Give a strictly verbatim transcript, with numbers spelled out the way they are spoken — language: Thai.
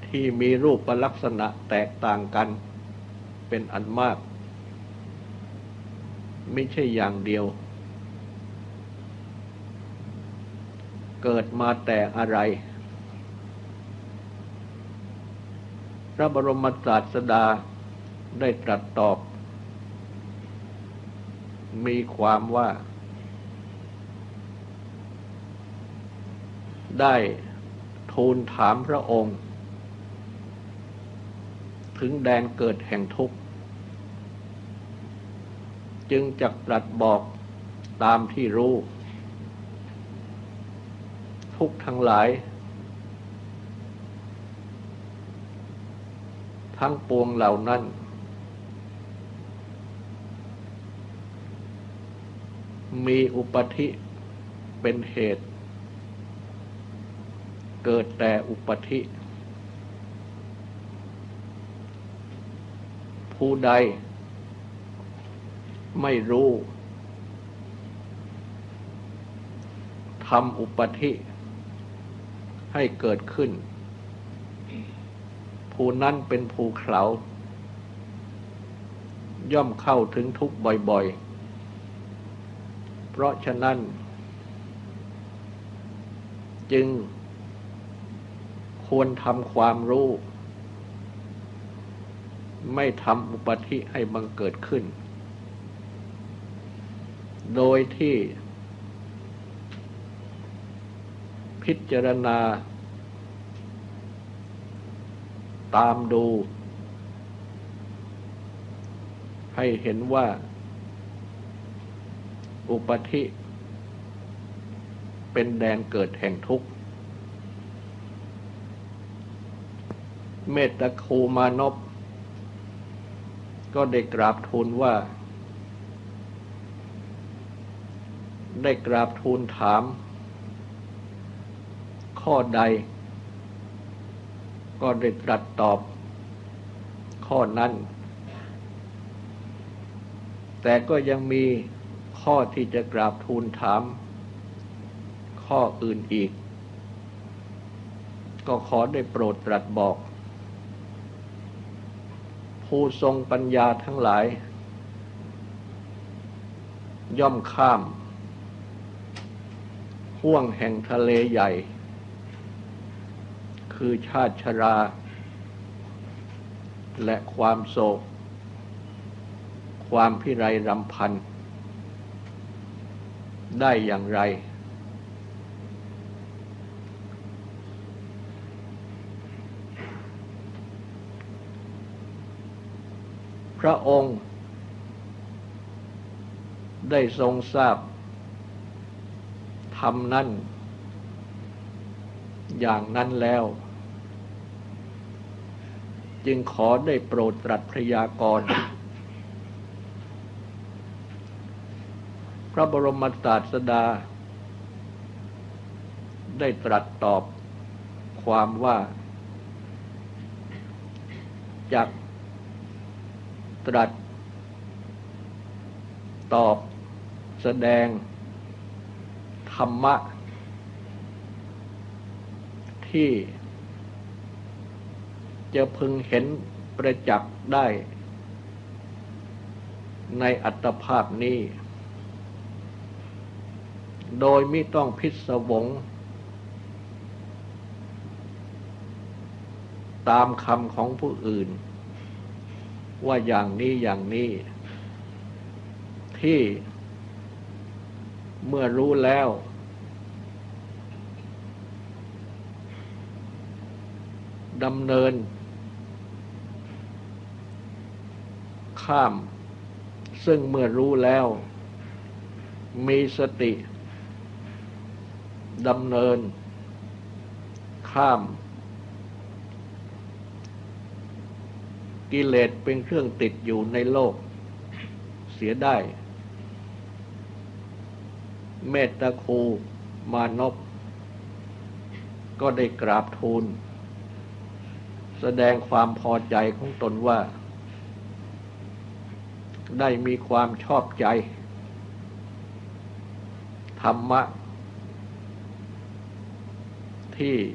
ที่มีรูปลักษณะแตกต่างกันเป็นอันมากไม่ใช่อย่างเดียวเกิดมาแต่อะไรพระบรมศาสดาได้ตรัสตอบมีความว่าได้ทูลถามพระองค์ถึงแดนเกิดแห่งทุกข์จึงจักตรัสบอกตามที่รู้ทุกข์ทั้งหลายทั้งปวงเหล่านั้นมีอุปธิเป็นเหตุเกิดแต่อุปธิผู้ใดไม่รู้ทำอุปธิให้เกิดขึ้นผู้นั้นเป็นผู้เขลาย่อมเข้าถึงทุกข์บ่อยๆเพราะฉะนั้นจึงควรทำความรู้ไม่ทำอุปธิให้บังเกิดขึ้นโดยที่พิจารณาตามดูให้เห็นว่าอุปธิเป็นแดนเกิดแห่งทุกข์เมตตาคูมานพก็ได้กราบทูลว่าได้กราบทูลถามข้อใดก็ได้ตรัสตอบข้อนั้นแต่ก็ยังมีข้อที่จะกราบทูลถามข้ออื่นอีกก็ขอได้โปรดตรัสบอกผู้ทรงปัญญาทั้งหลายย่อมข้ามห้วงแห่งทะเลใหญ่คือชาติชราและความโศกความพิไรรำพันได้อย่างไรพระองค์ได้ทรงทราบธรรมนั้นอย่างนั้นแล้วจึงขอได้โปรดตรัสพยากรณ์พระบรมศาสดาได้ตรัสตอบความว่าจักตรัสตอบแสดงธรรมะที่จะพึงเห็นประจักษ์ได้ในอัตภาพนี้โดยไม่ต้องพิศวงตามคำของผู้อื่นว่าอย่างนี้อย่างนี้ที่เมื่อรู้แล้วดำเนินข้ามซึ่งเมื่อรู้แล้วมีสติดำเนินข้ามกิเลสเป็นเครื่องติดอยู่ในโลกเสียได้เมตตาคูมานพก็ได้กราบทูลแสดงความพอใจของตนว่าได้มีความชอบใจธรรมะที่